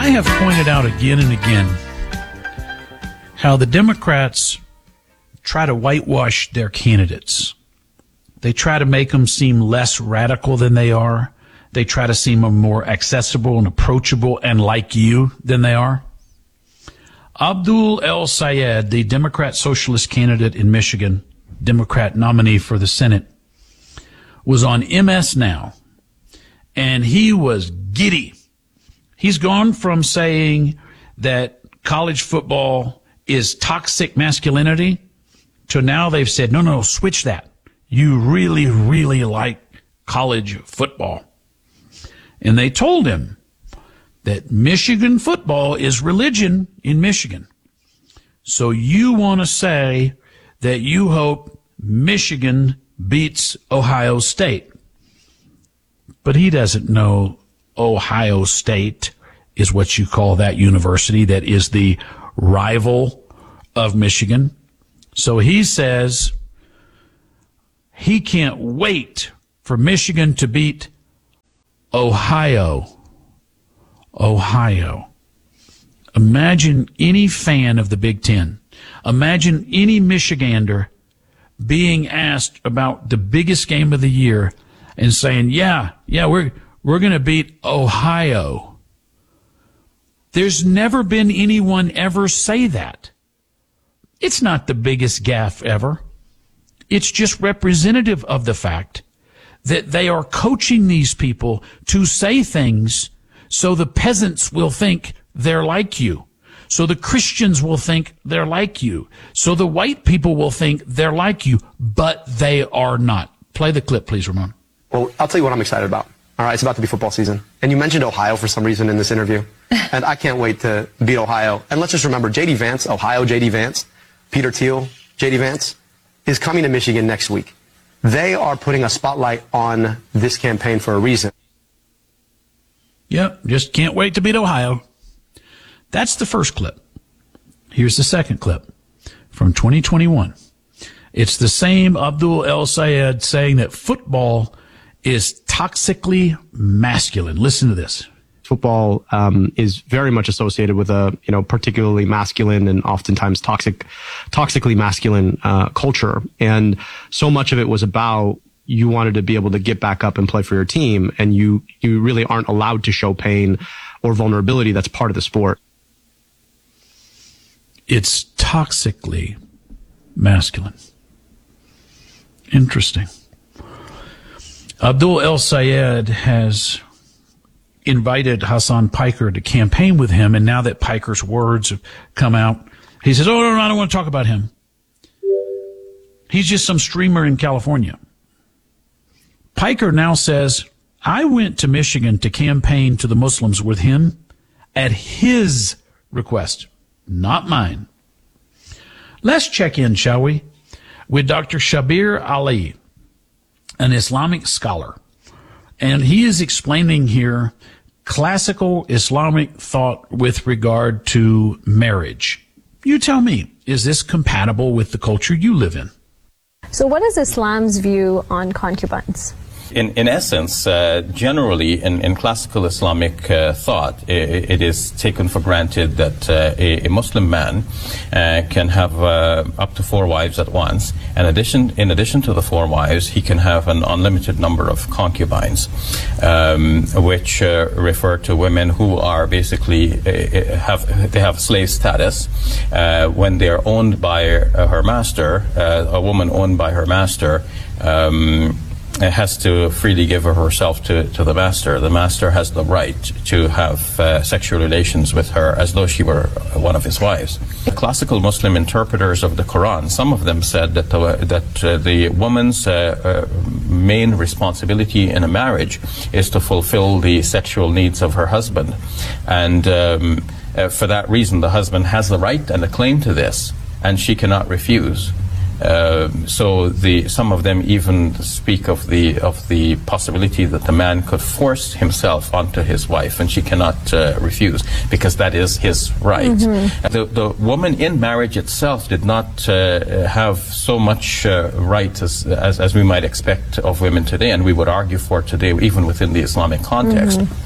have pointed out again and again how the Democrats try to whitewash their candidates. They try to make them seem less radical than they are. They try to seem more accessible and approachable and like you than they are. Abdul El-Sayed, the Democrat socialist candidate in Michigan, Democrat nominee for the Senate, was on MS Now, and he was giddy. He's gone from saying that college football is toxic masculinity to now they've said, no, switch that. You really, really like college football. And they told him that Michigan football is religion in Michigan. So you want to say that you hope Michigan beats Ohio State. But he doesn't know Ohio State is what you call that university that is the rival of Michigan. So he says he can't wait for Michigan to beat Ohio. Imagine any fan of the Big Ten. Imagine any Michigander being asked about the biggest game of the year and saying, yeah, we're going to beat Ohio. There's never been anyone ever say that. It's not the biggest gaffe ever. It's just representative of the fact that they are coaching these people to say things so the peasants will think they're like you. So the Christians will think they're like you. So the white people will think they're like you, but they are not. Play the clip, please, Ramon. Well, I'll tell you what I'm excited about. All right, it's about to be football season. And you mentioned Ohio for some reason in this interview. And I can't wait to beat Ohio. And let's just remember, J.D. Vance, Ohio J.D. Vance, Peter Thiel, J.D. Vance, is coming to Michigan next week. They are putting a spotlight on this campaign for a reason. Yep, just can't wait to beat Ohio. That's the first clip. Here's the second clip from 2021. It's the same Abdul El-Sayed saying that football is toxically masculine. Listen to this. Football is very much associated with a particularly masculine and oftentimes toxically masculine culture, and so much of it was about you wanted to be able to get back up and play for your team, and you really aren't allowed to show pain or vulnerability. That's part of the sport. It's toxically masculine. Interesting. Abdul El-Sayed has invited Hassan Piker to campaign with him, and now that Piker's words have come out, he says, no, I don't want to talk about him. He's just some streamer in California. Piker now says, I went to Michigan to campaign to the Muslims with him at his request, not mine. Let's check in, shall we, with Dr. Shabir Ali, an Islamic scholar. And he is explaining here classical Islamic thought with regard to marriage. You tell me, is this compatible with the culture you live in? So what is Islam's view on concubines? In essence, generally in classical Islamic thought, it is taken for granted that a Muslim man can have up to 4 wives at once. In addition to the 4 wives, he can have an unlimited number of concubines, which refer to women who are basically have slave status. When they are owned by her master, a woman owned by her master has to freely give herself to the master. The master has the right to have sexual relations with her as though she were one of his wives. The classical Muslim interpreters of the Quran, some of them said that the woman's main responsibility in a marriage is to fulfill the sexual needs of her husband. And for that reason, the husband has the right and the claim to this, and she cannot refuse. So some of them even speak of the possibility that the man could force himself onto his wife, and she cannot refuse, because that is his right. Mm-hmm. The woman in marriage itself did not have so much right as we might expect of women today, and we would argue for today, even within the Islamic context. Mm-hmm.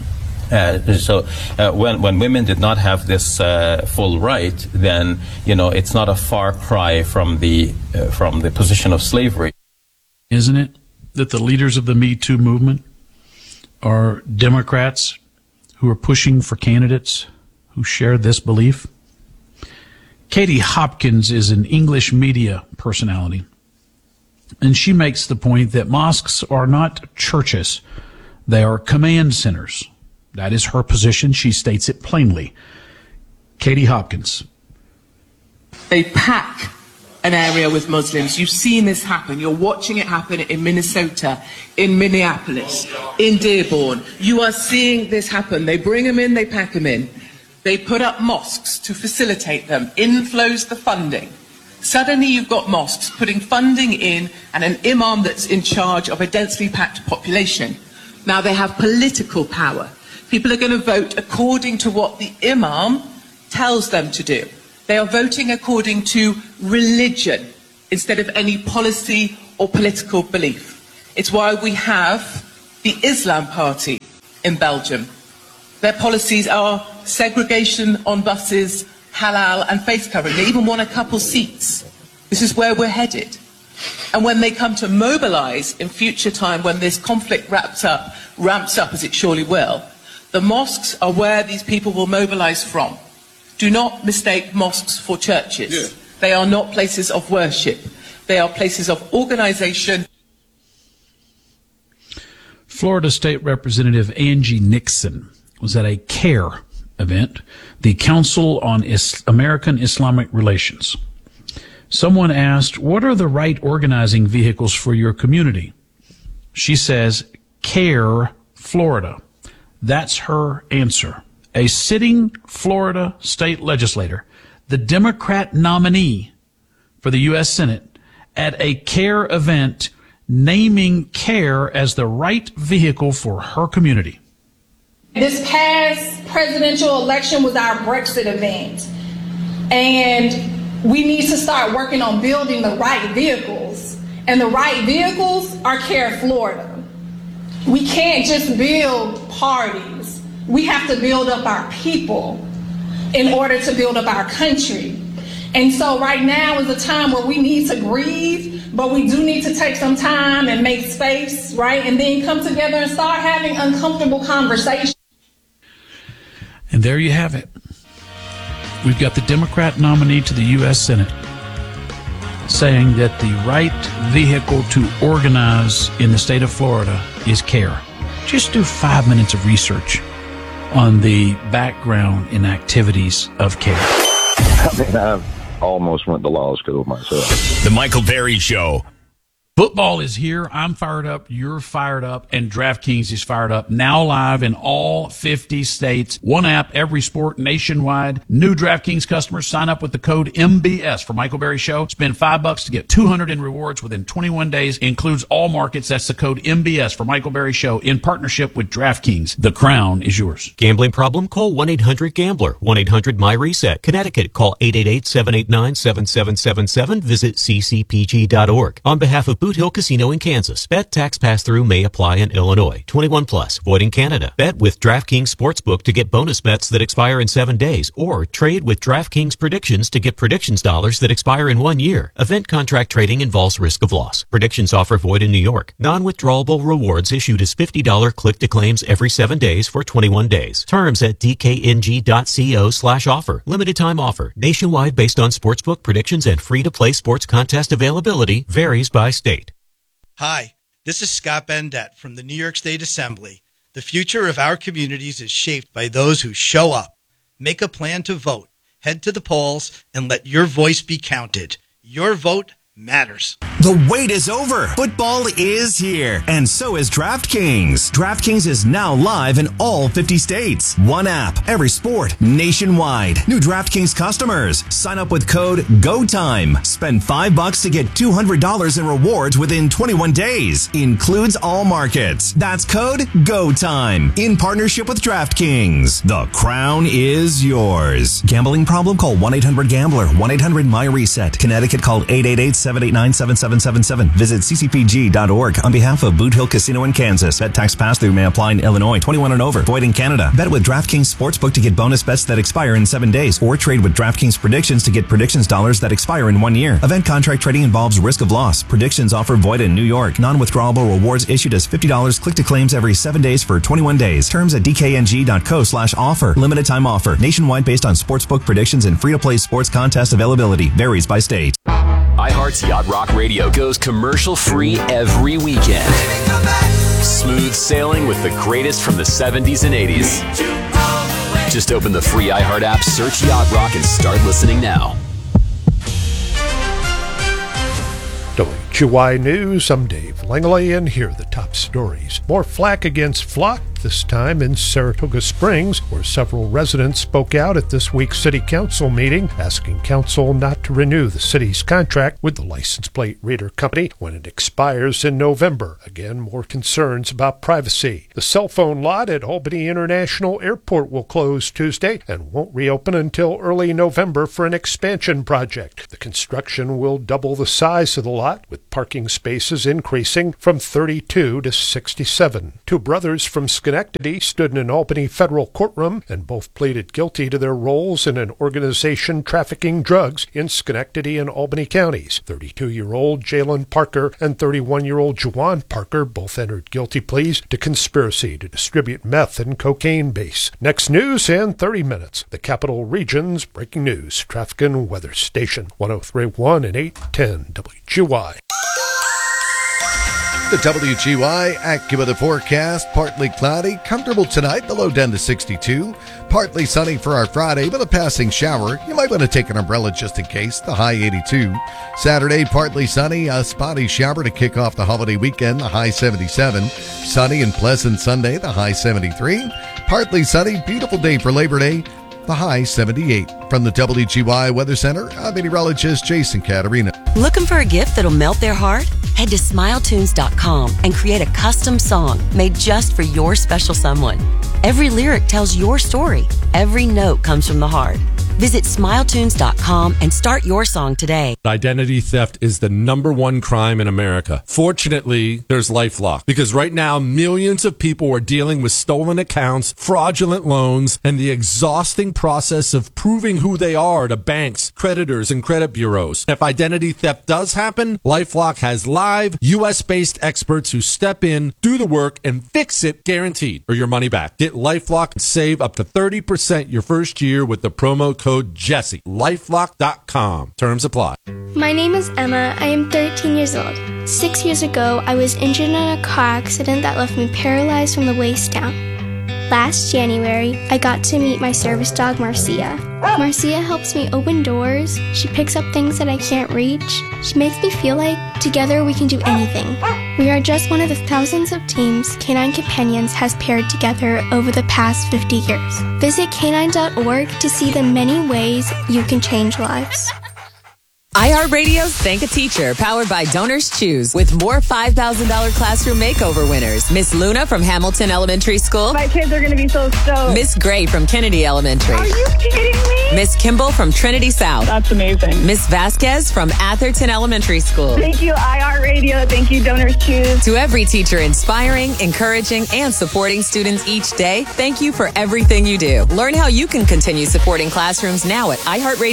When women did not have this full right, then it's not a far cry from the position of slavery. Isn't it that the leaders of the Me Too movement are Democrats who are pushing for candidates who share this belief? Katie Hopkins is an English media personality, and she makes the point that mosques are not churches. They are command centers. That is her position. She states it plainly. Katie Hopkins. They pack an area with Muslims. You've seen this happen. You're watching it happen in Minnesota, in Minneapolis, in Dearborn. You are seeing this happen. They bring them in, they pack them in. They put up mosques to facilitate them. In flows the funding. Suddenly you've got mosques putting funding in and an imam that's in charge of a densely packed population. Now they have political power. People are going to vote according to what the imam tells them to do. They are voting according to religion instead of any policy or political belief. It's why we have the Islam Party in Belgium. Their policies are segregation on buses, halal and face covering. They even want a couple seats. This is where we're headed. And when they come to mobilize in future time, when this conflict ramps up as it surely will, the mosques are where these people will mobilize from. Do not mistake mosques for churches. Yeah. They are not places of worship. They are places of organization. Florida State Representative Angie Nixon was at a CARE event, the Council on American Islamic Relations. Someone asked, what are the right organizing vehicles for your community? She says, CARE Florida. That's her answer. A sitting Florida state legislator, the Democrat nominee for the U.S. Senate, at a CARE event, naming CARE as the right vehicle for her community. This past presidential election was our Brexit event, and we need to start working on building the right vehicles, and the right vehicles are CARE Florida. We can't just build parties. We have to build up our people in order to build up our country. And so right now is a time where we need to grieve, but we do need to take some time and make space, right? And then come together and start having uncomfortable conversations. And there you have it. We've got the Democrat nominee to the U.S. Senate saying that the right vehicle to organize in the state of Florida is CARE. Just do 5 minutes of research on the background and activities of CARE. I mean, I almost went to law school myself. The Michael Berry Show. Football is here. I'm fired up. You're fired up. And DraftKings is fired up. Now live in all 50 states. One app, every sport, nationwide. New DraftKings customers sign up with the code MBS for Michael Berry Show. Spend $5 to get $200 in rewards within 21 days. Includes all markets. That's the code MBS for Michael Berry Show in partnership with DraftKings. The crown is yours. Gambling problem? Call 1-800-GAMBLER. 1-800-MY-RESET. Connecticut. Call 888-789-7777. Visit ccpg.org. On behalf of Boot Hill Casino in Kansas. Bet tax pass-through may apply in Illinois. 21 plus. Void in Canada. Bet with DraftKings Sportsbook to get bonus bets that expire in 7 days. Or trade with DraftKings Predictions to get predictions dollars that expire in 1 year. Event contract trading involves risk of loss. Predictions offer void in New York. Non-withdrawable rewards issued as $50 click-to-claims every 7 days for 21 days. Terms at dkng.co/offer. Limited time offer. Nationwide based on sportsbook predictions and free-to-play sports contest availability. Varies by state. Hi, this is Scott Bendett from the New York State Assembly. The future of our communities is shaped by those who show up. Make a plan to vote. Head to the polls and let your voice be counted. Your vote matters. The wait is over. Football is here, and so is DraftKings. DraftKings is now live in all 50 states. One app, every sport, nationwide. New DraftKings customers, sign up with code GOTIME. Spend $5 to get $200 in rewards within 21 days. Includes all markets. That's code GOTIME. In partnership with DraftKings. The crown is yours. Gambling problem? Call 1-800-GAMBLER. 1-800-MY-RESET. Connecticut, call 888-789-7777. 777. Visit ccpg.org on behalf of Boot Hill Casino in Kansas. Bet tax pass-through may apply in Illinois. 21 and over. Void in Canada. Bet with DraftKings Sportsbook to get bonus bets that expire in 7 days. Or trade with DraftKings Predictions to get predictions dollars that expire in 1 year. Event contract trading involves risk of loss. Predictions offer void in New York. Non-withdrawable rewards issued as $50 click to claims every 7 days for 21 days. Terms at dkng.co/offer. Limited time offer. Nationwide based on sportsbook predictions and free-to-play sports contest availability. Varies by state. iHeart's Yacht Rock Radio goes commercial-free every weekend. Smooth sailing with the greatest from the 70s and 80s. Just open the free iHeart app, search Yacht Rock, and start listening now. WQI News, I'm Dave Langley, and here are the top stories. More flack against Flock, this time in Saratoga Springs, where several residents spoke out at this week's City Council meeting, asking Council not to renew the city's contract with the license plate reader company when it expires in November. Again, more concerns about privacy. The cell phone lot at Albany International Airport will close Tuesday and won't reopen until early November for an expansion project. The construction will double the size of the lot, with parking spaces increasing from 32 to 67. Two brothers from Schenectady stood in an Albany federal courtroom and both pleaded guilty to their roles in an organization trafficking drugs in Schenectady and Albany counties. 32-year-old Jalen Parker and 31-year-old Juwan Parker both entered guilty pleas to conspiracy to distribute meth and cocaine base. Next news in 30 minutes. The Capital Region's breaking news, traffic and weather station. 103.1 and 810 WQI. The WGY AccuWeather forecast, partly cloudy, comfortable tonight, the low down to 62. Partly sunny for our Friday with a passing shower. You might want to take an umbrella just in case, the high 82. Saturday, partly sunny, a spotty shower to kick off the holiday weekend, the high 77. Sunny and pleasant Sunday, the high 73. Partly sunny, beautiful day for Labor Day, the high 78. From the WGY Weather Center, I'm meteorologist Jason Caterina. Looking for a gift that'll melt their heart? Head to SmileTunes.com and create a custom song made just for your special someone. Every lyric tells your story. Every note comes from the heart. Visit SmileTunes.com and start your song today. Identity theft is the #1 crime in America. Fortunately, there's LifeLock, because right now millions of people are dealing with stolen accounts, fraudulent loans, and the exhausting process of proving who they are to banks, creditors, and credit bureaus. If identity theft does happen, LifeLock has live, U.S.-based experts who step in, do the work, and fix it guaranteed, or your money back. Get LifeLock and save up to 30% your first year with the promo code Jesse. LifeLock.com. Terms apply. My name is Emma. I am 13 years old. 6 years ago, I was injured in a car accident that left me paralyzed from the waist down. Last January, I got to meet my service dog, Marcia. Marcia helps me open doors. She picks up things that I can't reach. She makes me feel like together we can do anything. We are just one of the thousands of teams Canine Companions has paired together over the past 50 years. Visit canine.org to see the many ways you can change lives. iHeartRadio's Thank a Teacher, powered by Donors Choose, with more $5,000 classroom makeover winners. Miss Luna from Hamilton Elementary School. My kids are going to be so stoked. Miss Gray from Kennedy Elementary. Are you kidding me? Miss Kimball from Trinity South. That's amazing. Miss Vasquez from Atherton Elementary School. Thank you, iHeartRadio. Thank you, Donors Choose. To every teacher inspiring, encouraging, and supporting students each day, thank you for everything you do. Learn how you can continue supporting classrooms now at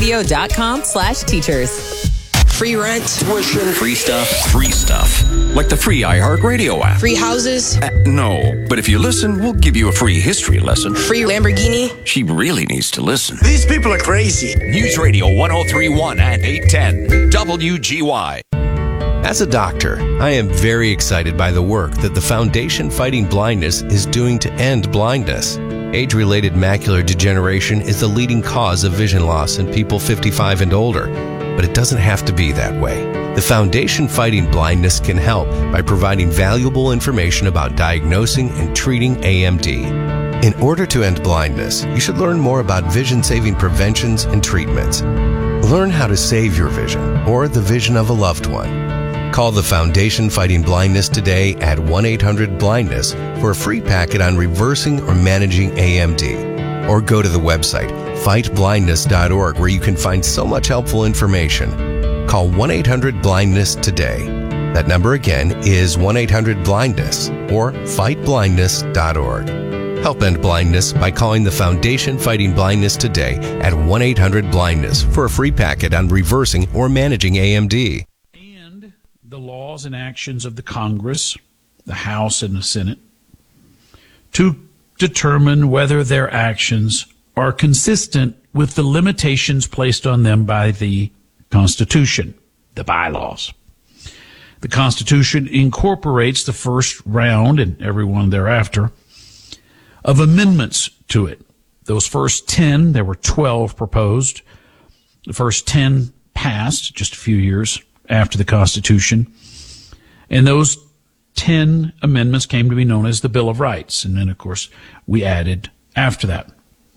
iHeartRadio.com/teachers. Free rent, tuition, free stuff. Free stuff. Like the free iHeartRadio app. Free houses. No, but if you listen, we'll give you a free history lesson. Free Lamborghini. She really needs to listen. These people are crazy. News Radio 103.1 and 810 WGY. As a doctor, I am very excited by the work that the Foundation Fighting Blindness is doing to end blindness. Age-related macular degeneration is the leading cause of vision loss in people 55 and older, but it doesn't have to be that way. The Foundation Fighting Blindness can help by providing valuable information about diagnosing and treating AMD. In order to end blindness, you should learn more about vision-saving preventions and treatments. Learn how to save your vision or the vision of a loved one. Call the Foundation Fighting Blindness today at 1-800-BLINDNESS for a free packet on reversing or managing AMD. Or go to the website fightblindness.org, where you can find so much helpful information. Call 1-800-BLINDNESS today. That number again is 1-800-BLINDNESS or fightblindness.org. Help end blindness by calling the Foundation Fighting Blindness today at 1-800-BLINDNESS for a free packet on reversing or managing AMD. And the laws and actions of the Congress, the House and the Senate, to determine whether their actions are consistent with the limitations placed on them by the Constitution, the bylaws. The Constitution incorporates the first round and every one thereafter of amendments to it. Those first 10, there were 12 proposed. The first 10 passed just a few years after the Constitution. And those 10 amendments came to be known as the Bill of Rights. And then, of course, we added after that.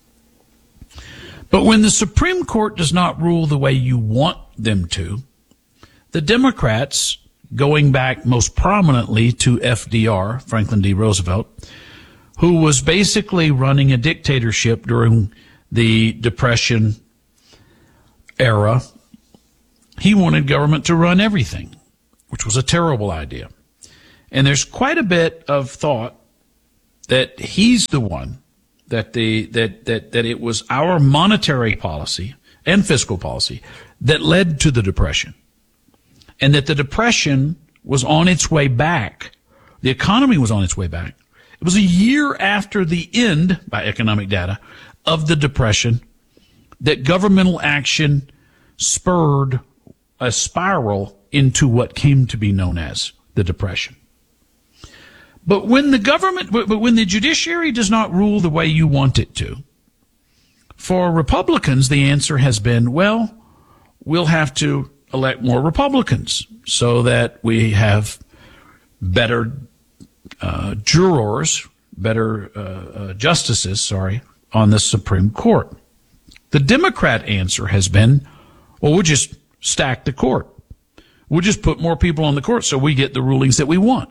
But when the Supreme Court does not rule the way you want them to, the Democrats, going back most prominently to FDR, Franklin D. Roosevelt, who was basically running a dictatorship during the Depression era, he wanted government to run everything, which was a terrible idea. And there's quite a bit of thought that he's the one, that it was our monetary policy and fiscal policy that led to the Depression. And that the Depression was on its way back. The economy was on its way back. It was a year after the end, by economic data, of the Depression that governmental action spurred a spiral into what came to be known as the Depression. But when the judiciary does not rule the way you want it to, for Republicans, the answer has been, well, we'll have to elect more Republicans so that we have better jurors, better justices, on the Supreme Court. The Democrat answer has been, well, we'll just stack the court. We'll just put more people on the court so we get the rulings that we want.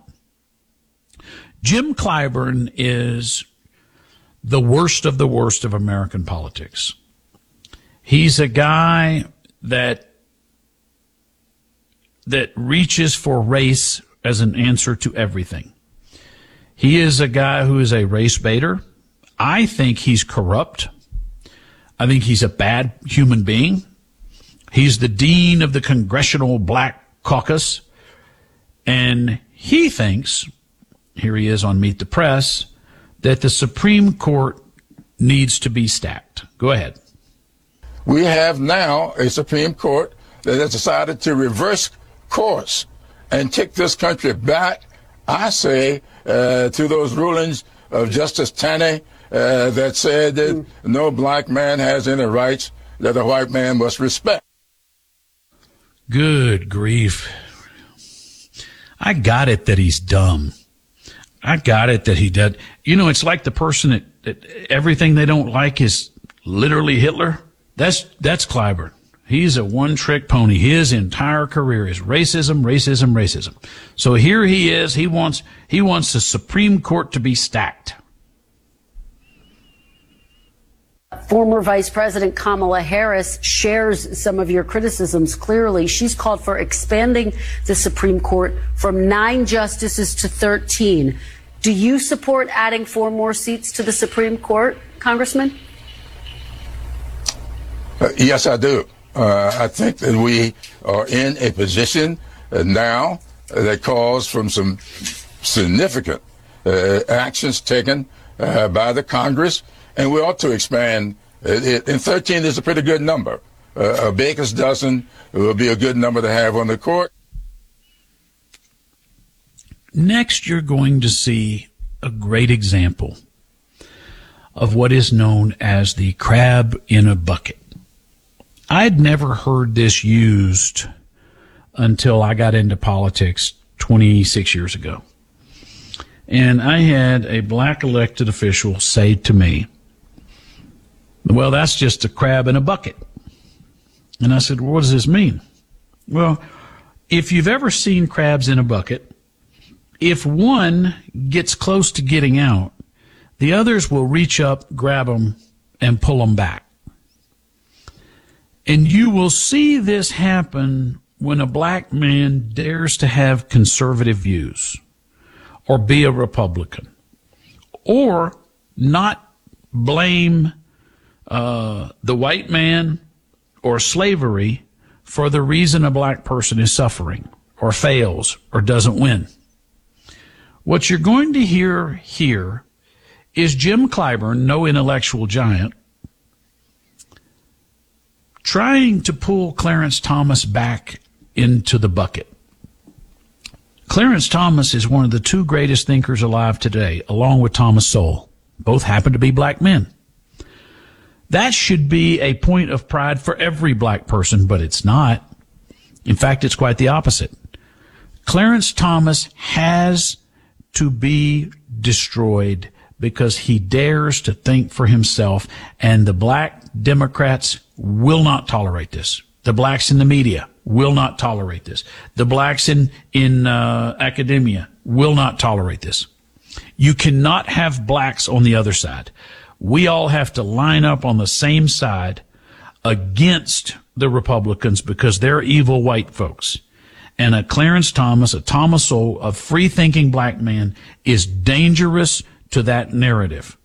Jim Clyburn is the worst of American politics. He's a guy that reaches for race as an answer to everything. He is a guy who is a race baiter. I think he's corrupt. I think he's a bad human being. He's the dean of the Congressional Black Caucus. And he thinks, here he is on Meet the Press, that the Supreme Court needs to be stacked. Go ahead. We have now a Supreme Court that has decided to reverse course and take this country back, I say, to those rulings of Justice Taney that said that no black man has any rights that a white man must respect. Good grief. I got it that he's dumb. I got it that he did. You know, it's like the person that everything they don't like is literally Hitler. That's Clyburn. He's a one-trick pony. His entire career is racism, racism, racism. So here he is. He wants the Supreme Court to be stacked. Former Vice President Kamala Harris shares some of your criticisms clearly. She's called for expanding the Supreme Court from 9 justices to 13. Do you support adding 4 more seats to the Supreme Court, Congressman? Yes, I do. I think that we are in a position now that calls from some significant actions taken by the Congress, and we ought to expand it. And 13 is a pretty good number. A baker's dozen will be a good number to have on the court. Next, you're going to see a great example of what is known as the crab in a bucket. I'd never heard this used until I got into politics 26 years ago. And I had a black elected official say to me, well, that's just a crab in a bucket. And I said, well, what does this mean? Well, if you've ever seen crabs in a bucket, if one gets close to getting out, the others will reach up, grab them, and pull them back. And you will see this happen when a black man dares to have conservative views or be a Republican or not blame the white man or slavery for the reason a black person is suffering or fails or doesn't win. What you're going to hear here is Jim Clyburn, no intellectual giant, trying to pull Clarence Thomas back into the bucket. Clarence Thomas is one of the two greatest thinkers alive today, along with Thomas Sowell. Both happen to be black men. That should be a point of pride for every black person, but it's not. In fact, it's quite the opposite. Clarence Thomas has to be destroyed because he dares to think for himself, and the black Democrats will not tolerate this. The blacks in the media will not tolerate this. The blacks in academia will not tolerate this. You cannot have blacks on the other side. We all have to line up on the same side against the Republicans because they're evil white folks. And a Clarence Thomas, a Thomas Sowell, a free-thinking black man is dangerous to that narrative.